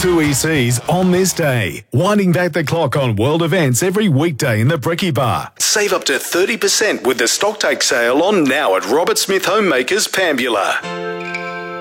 Two ECs on this day. Winding back the clock on world events every weekday in the Bricky Bar. Save up to 30% with the Stocktake sale on now at Robert Smith Homemakers, Pambula.